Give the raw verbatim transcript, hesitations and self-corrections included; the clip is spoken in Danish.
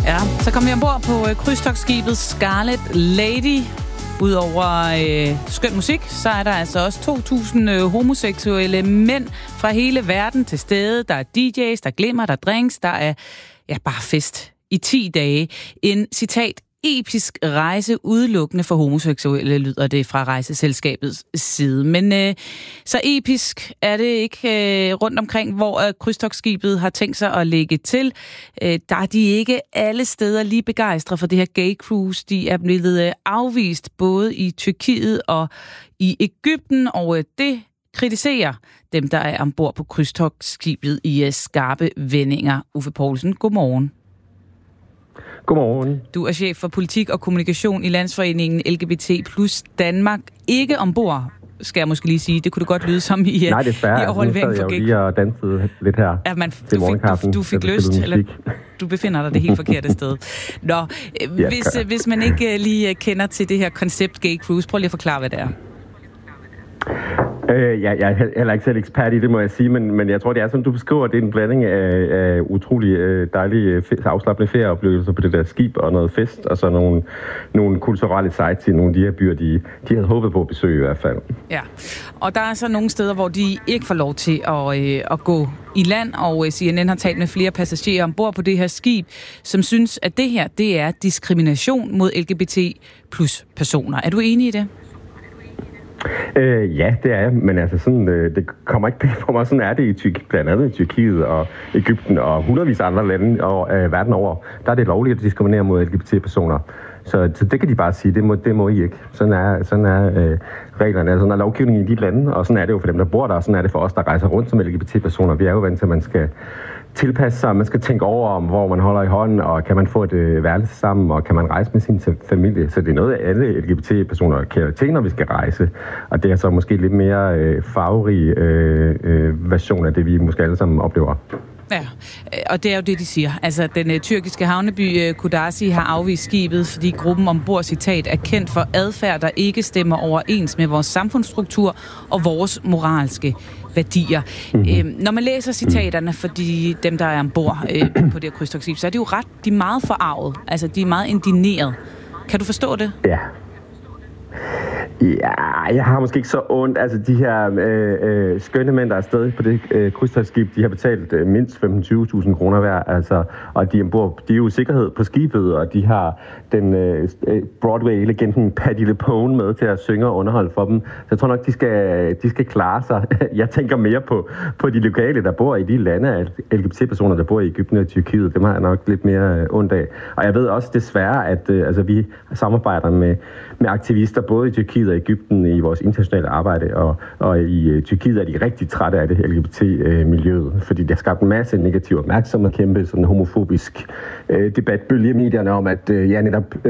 Ja, så kom vi ombord på øh, krydstogtskibet Scarlet Lady. Udover øh, skøn musik, så er der altså også to tusind øh, homoseksuelle mænd fra hele verden til stede. Der er D J's, der glimmer, der er drinks, der er ja, bare fest i ti dage. En citat episk rejse udelukkende for homoseksuelle, lyder det fra rejseselskabets side. Men øh, så episk er det ikke øh, rundt omkring, hvor øh, krydstogtskibet har tænkt sig at lægge til. Øh, der er de ikke alle steder lige begejstrede for det her gay cruise. De er blevet øh, afvist både i Tyrkiet og i Egypten, og øh, det kritiserer dem, der er ombord på krydstogtskibet i øh, skarpe vendinger. Uffe Poulsen, godmorgen. Godmorgen. Du er chef for politik og kommunikation i Landsforeningen L G B T plus Danmark. Ikke ombord, skal jeg måske lige sige. Det kunne det godt lyde som i, Nej, desværre. i afholdningen for gay. Jeg lige og dansede lidt her. Ja, man, du, fik, du, du fik lyst, eller du befinder dig det helt forkerte sted. Nå, ja, hvis, hvis man ikke lige kender til det her koncept gay cruise, prøv lige at forklare, hvad det er. Øh, ja, jeg er heller ikke selv ekspert i det, må jeg sige, men, men jeg tror, det er, som du beskriver, det er en blanding af, af utrolig øh, dejlige, afslappende ferieoplevelser på det der skib, og noget fest, og så nogle, nogle kulturelle sites i nogle af de her byer, de, de havde håbet på at besøge i hvert fald. Ja, og der er så nogle steder, hvor de ikke får lov til at, øh, at gå i land, og C N N har talt med flere passagerer ombord på det her skib, som synes, at det her, det er diskrimination mod L G B T plus personer. Er du enig i det? Øh, ja, det er jeg, men altså sådan, øh, det kommer ikke bag for mig. Sådan er det i Tyrkiet, blandt andet i Tyrkiet og Egypten og hundredvis af andre lande og øh, verden over. Der er det lovligt at diskriminere mod L G B T-personer. Så, så det kan de bare sige, det må, det må I ikke. Sådan er, sådan er øh, reglerne, sådan er lovgivningen i de lande, og sådan er det jo for dem, der bor der, og sådan er det for os, der rejser rundt som L G B T-personer. Vi er jo vant til, at man skal tilpasse sig, man skal tænke over, om hvor man holder i hånden, og kan man få et øh, værelse sammen, og kan man rejse med sin familie. Så det er noget, alle L G B T-personer kender til, når vi skal rejse. Og det er så måske lidt mere øh, farverig øh, øh, version af det, vi måske alle sammen oplever. Ja, og det er jo det, de siger. Altså, den uh, tyrkiske havneby uh, Kudasi har afvist skibet, fordi gruppen ombord, citat, er kendt for adfærd, der ikke stemmer overens med vores samfundsstruktur og vores moralske værdier. Mm-hmm. Øhm, når man læser citaterne for de, dem, der er ombord øh, på det her krydstogtskib, så er det jo ret, de er meget forarvet. Altså, de er meget indigneret. Kan du forstå det? Ja. Ja, jeg har måske ikke så ondt. Altså, de her øh, øh, skønne mænd, der er afsted på det øh, krydstogtskib, de har betalt øh, mindst femten til tyve tusind kroner hver, altså, og de er ombord, de er jo sikkerhed på skibet, og de har den øh, Broadway-legenden Patti LuPone med til at synge og underholde for dem. Så jeg tror nok, de skal, de skal klare sig. Jeg tænker mere på, på de lokale, der bor i de lande af L G B T-personer, der bor i Egypten og Tyrkiet. Dem har jeg nok lidt mere ondt af. Og jeg ved også desværre, at øh, altså, vi samarbejder med, med aktivister, både i Tyrkiet og Egypten i vores internationale arbejde, og, og i uh, Tyrkiet er de rigtig trætte af det L G B T-miljøet, uh, fordi det har skabt en masse negativ opmærksomhed, kæmpe sådan homofobisk uh, debatbølge i medierne om, at uh, ja, netop